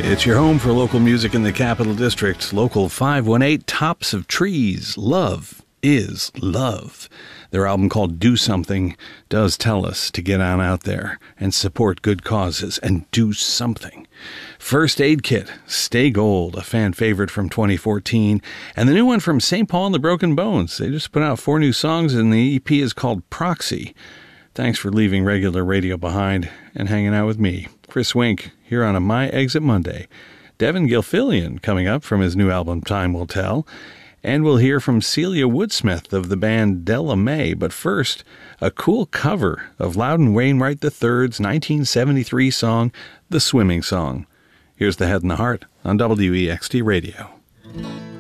It's your home for local music in the Capital District. Local 518, Tops of Trees. Love is love. Their album called Do Something does tell us to get on out there and support good causes and do something. First Aid Kit, Stay Gold, a fan favorite from 2014, and the new one from St. Paul and the Broken Bones. They just put out 4 new songs, and the EP is called Proxy. Thanks for leaving regular radio behind and hanging out with me, Chris Wink, here on a My Exit Monday. Devin Gilfillian coming up from his new album Time Will Tell. And we'll hear from Celia Woodsmith of the band Della Mae. But first, a cool cover of Loudon Wainwright III's 1973 song, The Swimming Song. Here's The Head and the Heart on WEXT Radio.